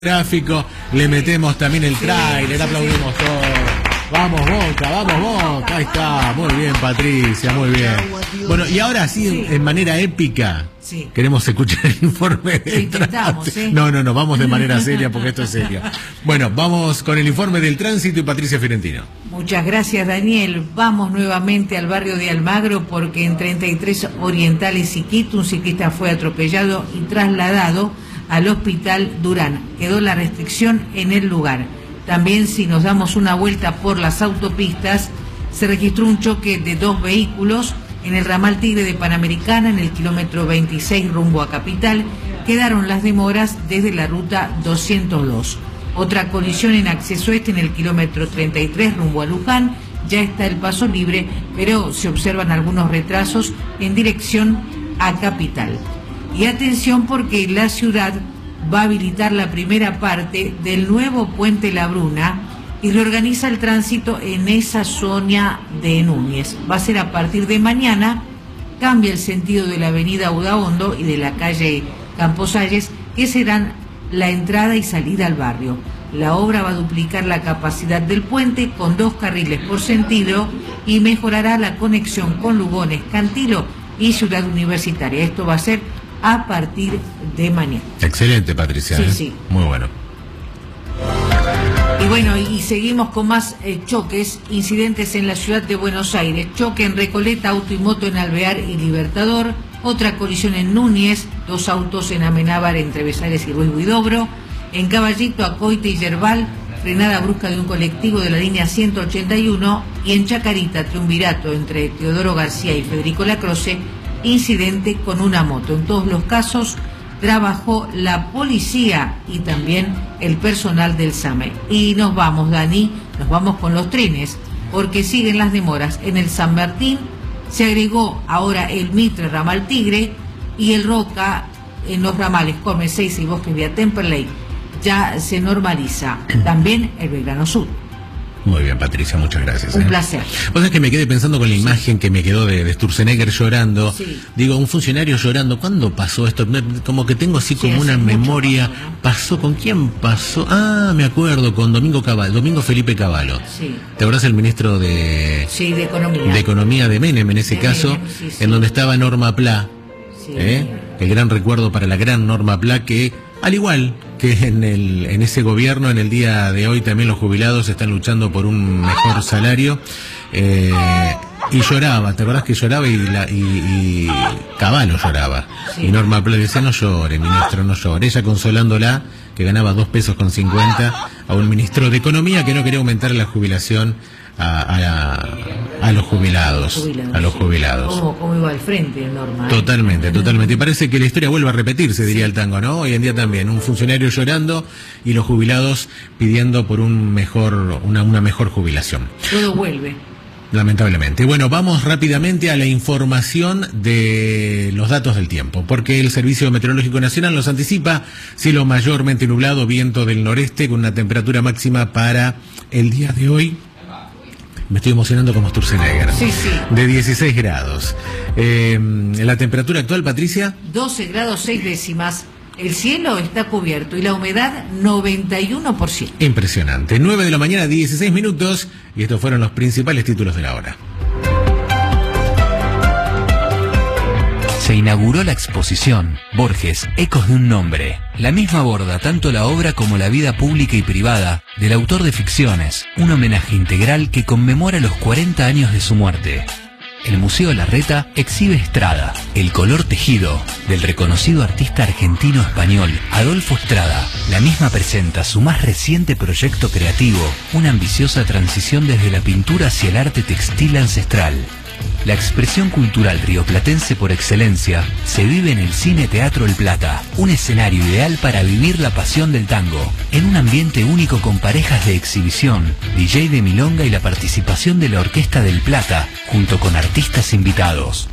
Gráfico, le metemos también el tráiler, aplaudimos todos. Vamos Boca, ahí está, muy bien Patricia, muy bien. Bueno, y ahora sí, en manera épica, queremos escuchar el informe del tránsito. No, vamos de manera seria porque esto es serio. Bueno, vamos con el informe del tránsito y Patricia Fiorentino. Muchas gracias, Daniel. Vamos nuevamente al barrio de Almagro porque en 33 Orientales y Quito un ciclista fue atropellado y trasladado al Hospital Durán. Quedó la restricción en el lugar. También, si nos damos una vuelta por las autopistas, se registró un choque de dos vehículos en el ramal Tigre de Panamericana, en el kilómetro 26 rumbo a Capital. Quedaron las demoras desde la ruta 202. Otra colisión en acceso este en el kilómetro 33 rumbo a Luján. Ya está el paso libre, pero se observan algunos retrasos en dirección a Capital. Y atención porque la ciudad va a habilitar la primera parte del nuevo puente La Bruna y reorganiza el tránsito en esa zona de Núñez. Va a ser a partir de mañana, cambia el sentido de la avenida Udaondo y de la calle Camposalles, que serán la entrada y salida al barrio. La obra va a duplicar la capacidad del puente con 2 carriles por sentido y mejorará la conexión con Lugones, Cantilo y Ciudad Universitaria. Esto va a ser a partir de mañana. Excelente, Patricia. Sí. Muy bueno. Y bueno, y seguimos con más choques, incidentes en la ciudad de Buenos Aires. Choque en Recoleta, auto y moto en Alvear y Libertador. Otra colisión en Núñez, 2 autos en Amenábar entre Besares y Ruiz Huidobro. En Caballito, Acoite y Yerbal, frenada brusca de un colectivo de la línea 181. Y en Chacarita, triunvirato entre Teodoro García y Federico Lacroce, incidente con una moto. En todos los casos trabajó la policía y también el personal del SAME. Y nos vamos, Dani, nos vamos con los trenes, porque siguen las demoras. En el San Martín se agregó ahora el Mitre ramal Tigre y el Roca en los ramales Cormes 6 y Bosques vía Temperley. Ya se normaliza. También el Belgrano Sur. Muy bien, Patricia, muchas gracias. Un placer. Vos sabés que me quedé pensando con la imagen que me quedó de Sturzenegger llorando. Digo, un funcionario llorando. ¿Cuándo pasó esto? Como que tengo así como una memoria. Mucho, ¿no? ¿Pasó? ¿Con quién pasó? Ah, me acuerdo, con Domingo Felipe Cavallo. Sí. ¿Te acordás el ministro de Economía? De Economía de Menem, en ese caso, en donde estaba Norma Pla. El gran recuerdo para la gran Norma Pla, que al igual que en ese gobierno, en el día de hoy también los jubilados están luchando por un mejor salario. Y lloraba, ¿te acordás que lloraba? Y Cavallo lloraba. Y Norma Pla decía, no llore, ministro, no llore. Ella consolándola, que ganaba 2 pesos con 50, a un ministro de Economía que no quería aumentar la jubilación a los jubilados. ¿Cómo iba al frente, Norma? Totalmente. Y parece que la historia vuelve a repetirse, diría el tango, ¿no? Hoy en día también, un funcionario llorando y los jubilados pidiendo por una mejor jubilación. Todo vuelve. Lamentablemente. Bueno, vamos rápidamente a la información de los datos del tiempo, porque el Servicio Meteorológico Nacional nos anticipa cielo mayormente nublado, viento del noreste con una temperatura máxima para el día de hoy. Me estoy emocionando como Sturzenegger. Sí. De 16 grados. La temperatura actual, Patricia. 12 grados 6 décimas. El cielo está cubierto y la humedad 91%. Impresionante. 9 de la mañana, 16 minutos. Y estos fueron los principales títulos de la hora. Se inauguró la exposición Borges, Ecos de un Nombre. La misma aborda tanto la obra como la vida pública y privada del autor de ficciones, un homenaje integral que conmemora los 40 años de su muerte. El Museo Larreta exhibe Estrada, El color tejido, del reconocido artista argentino-español Adolfo Estrada. La misma presenta su más reciente proyecto creativo, una ambiciosa transición desde la pintura hacia el arte textil ancestral. La expresión cultural rioplatense por excelencia se vive en el Cine Teatro El Plata, un escenario ideal para vivir la pasión del tango, en un ambiente único con parejas de exhibición, DJ de milonga y la participación de la Orquesta del Plata, junto con artistas invitados.